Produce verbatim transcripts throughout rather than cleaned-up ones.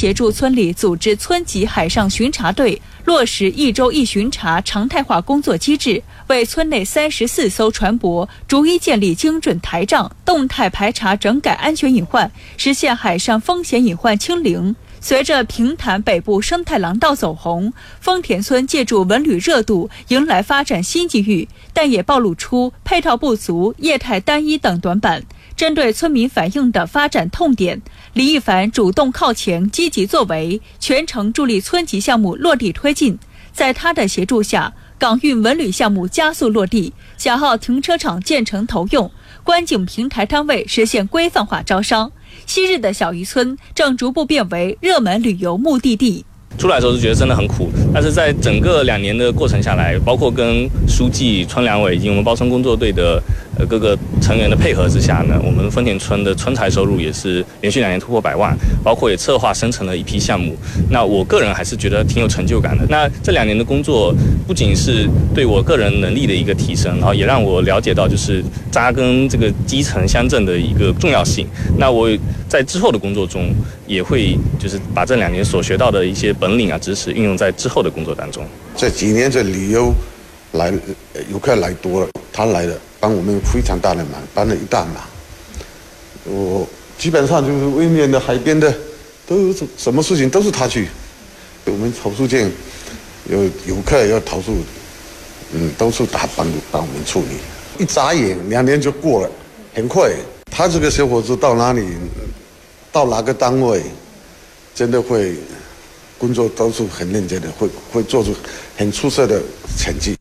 协助村里组织村级海上巡查队，落实一周一巡查常态化工作机制，为村内三十四艘船舶逐一建立精准台账，动态排查整改安全隐患，实现海上风险隐患清零。随着平潭北部生态廊道走红，丰田村借助文旅热度迎来发展新机遇，但也暴露出配套不足、业态单一等短板。针对村民反映的发展痛点，李一凡主动靠前，积极作为，全程助力村级项目落地推进。在他的协助下，港运文旅项目加速落地，小号停车场建成投用，观景平台摊位实现规范化招商。昔日的小渔村正逐步变为热门旅游目的地。 出来的时候是觉得真的很苦，但是在整个两年的过程下来，包括跟书记、村两委以及我们包村工作队的呃各个成员的配合之下呢，我们丰田村的村财收入也是连续两年突破百万，包括也策划生成了一批项目。那我个人还是觉得挺有成就感的。那这两年的工作不仅是对我个人能力的一个提升，然后也让我了解到就是扎根这个基层乡镇的一个重要性。那我在之后的工作中也会就是把这两年所学到的一些本领啊、知识运用在之后的工作当中。 这几年这旅游来游客来多了，他来了帮我们非常大的忙，帮了一大忙。我基本上就是外面的海边的都是什么事情都是他去。我们投诉件有游客要投诉，嗯，都是他帮帮我们处理。一眨眼两年就过了，很快。他这个小伙子到哪里，到哪个单位，真的会工作都是很认真的，会会做出很出色的成绩。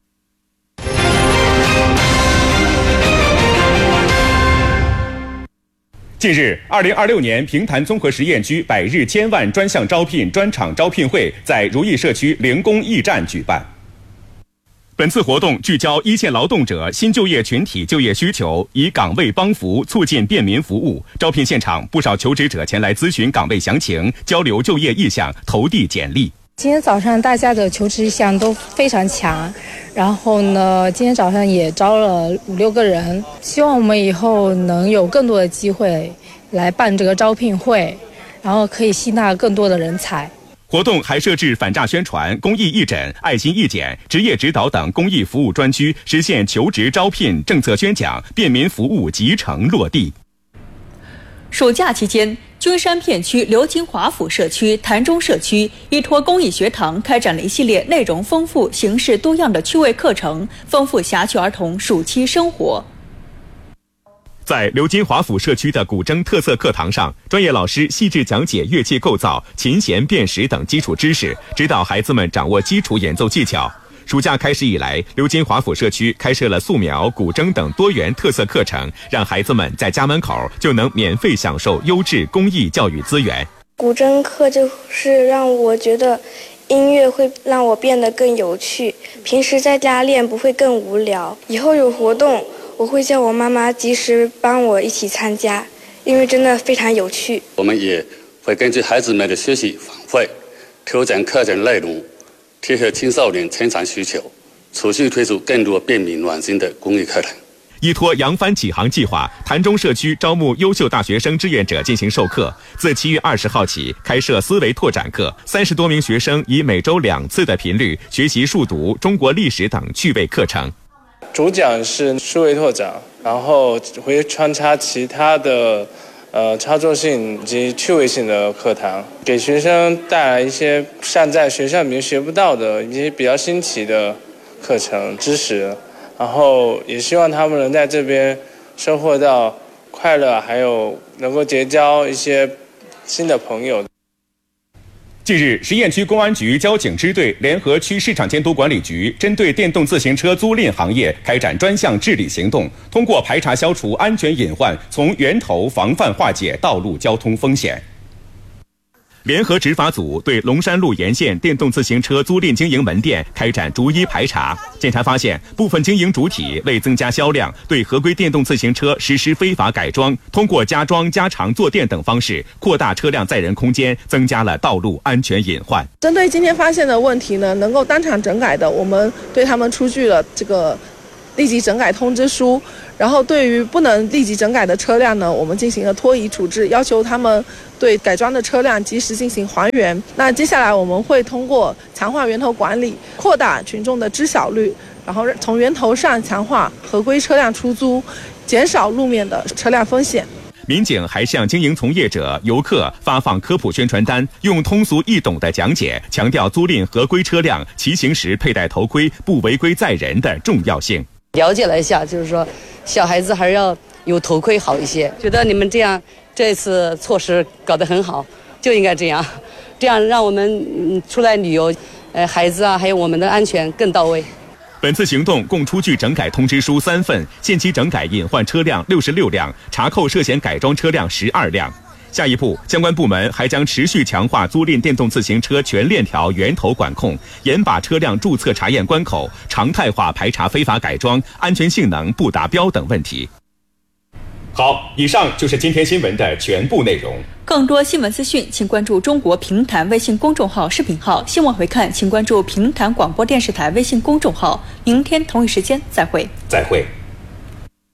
近日，二零二六年平潭综合实验区百日千万专项招聘专场招聘会在如意社区零工驿站举办。本次活动聚焦一线劳动者新就业群体就业需求，以岗位帮扶促进便民服务。招聘现场，不少求职者前来咨询岗位详情，交流就业意向，投递简历。 今天早上大家的求职意向都非常强，然后呢，今天早上也招了五六个人，希望我们以后能有更多的机会来办这个招聘会，然后可以吸纳更多的人才。 活动还设置反诈宣传、公益义诊、爱心义检、职业指导等公益服务专区，实现求职招聘、政策宣讲、便民服务集成落地。 暑假期间，君山片区刘金华府社区、潭中社区依托公益学堂开展了一系列内容丰富、形式多样的趣味课程，丰富辖区儿童暑期生活。 在刘金华府社区的古筝特色课堂上，专业老师细致讲解乐器构造、琴弦辨识等基础知识，指导孩子们掌握基础演奏技巧。暑假开始以来，刘金华府社区开设了素描、古筝等多元特色课程，让孩子们在家门口就能免费享受优质公益教育资源。 古筝课就是让我觉得音乐会让我变得更有趣，平时在家练不会更无聊。以后有活动，我会叫我妈妈及时帮我一起参加，因为真的非常有趣。 我们也会根据孩子们的学习反馈，调整课程内容，贴合青少年成长需求，持续推出更多便民暖心的公益课程。 依托扬帆启航计划，潭中社区招募优秀大学生志愿者进行授课。自七月二十号起，开设思维拓展课，三十多名学生以每周两次的频率学习数独、中国历史等趣味课程。 主讲是数位拓展，然后会穿插其他的呃操作性以及趣味性的课堂，给学生带来一些像在学校里面学不到的一些比较新奇的课程知识，然后也希望他们能在这边收获到快乐，还有能够结交一些新的朋友。 近日，实验区公安局交警支队联合区市场监督管理局，针对电动自行车租赁行业开展专项治理行动，通过排查消除安全隐患，从源头防范化解道路交通风险。联合执法组对龙山路沿线电动自行车租赁经营门店开展逐一排查，检查发现部分经营主体为增加销量，对合规电动自行车实施非法改装，通过加装、加长坐垫等方式扩大车辆载人空间，增加了道路安全隐患。 针对今天发现的问题呢，能够当场整改的，我们对他们出具了这个立即整改通知书，然后对于不能立即整改的车辆呢，我们进行了拖移处置，要求他们对改装的车辆及时进行还原。那接下来我们会通过强化源头管理，扩大群众的知晓率，然后从源头上强化合规车辆出租，减少路面的车辆风险。 民警还向经营从业者、游客发放科普宣传单，用通俗易懂的讲解，强调租赁合规车辆骑行时佩戴头盔、不违规载人的重要性。 了解了一下，就是说小孩子还是要有头盔好一些。觉得你们这样这次措施搞得很好，就应该这样，这样让我们出来旅游，呃，孩子啊，还有我们的安全更到位。 本次行动共出具整改通知书三份，限期整改隐患车辆六十六辆，查扣涉嫌改装车辆十二辆。下一步，相关部门还将持续强化租赁电动自行车全链条源头管控，严把车辆注册查验关口，常态化排查非法改装、安全性能不达标等问题。好，以上就是今天新闻的全部内容。 更多新闻资讯，请关注中国评弹微信公众号、视频号。新闻回看，请关注评弹广播电视台微信公众号。明天同一时间再会。 再会。